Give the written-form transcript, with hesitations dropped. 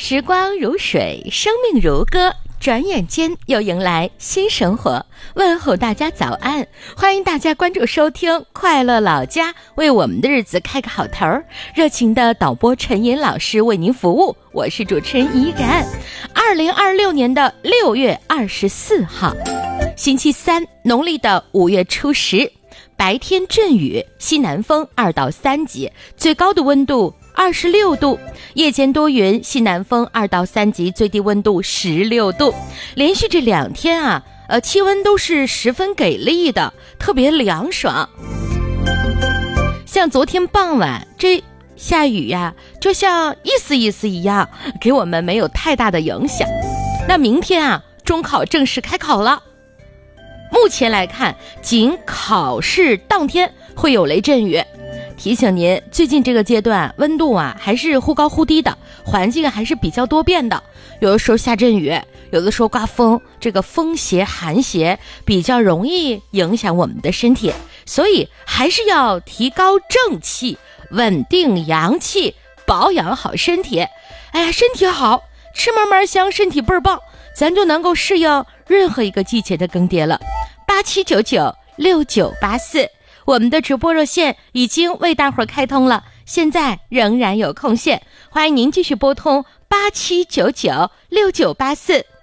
时光如水，生命如歌，转眼间又迎来新生活。问候大家早安，欢迎大家关注收听快乐老家，为我们的日子开个好头。热情的导播陈寅老师为您服务，我是主持人怡然。2026年的6月24号，星期三，农历的5月初10，白天阵雨，西南风2到3级，最高的温度26度，夜间多云，西南风2到3级，最低温度16度。连续这2天啊，气温都是十分给力的，特别凉爽。像昨天傍晚这下雨呀，就像意思一样，给我们没有太大的影响。那明天啊，中考正式开考了。目前来看，仅考试当天会有雷阵雨。提醒您，最近这个阶段温度啊还是忽高忽低的，环境还是比较多变的，有的时候下阵雨，有的时候刮风，这个风邪寒邪比较容易影响我们的身体，所以还是要提高正气，稳定阳气，保养好身体。哎呀，身体好，吃嘛嘛香，身体倍儿棒，咱就能够适应任何一个季节的更迭了。87996984，我们的直播热线已经为大伙儿开通了，现在仍然有空线，欢迎您继续拨通87996984。